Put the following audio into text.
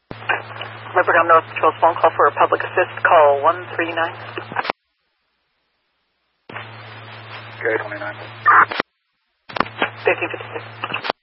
Leopardom North Patrol's phone call for a public assist, call 139. Okay, 29. 1556.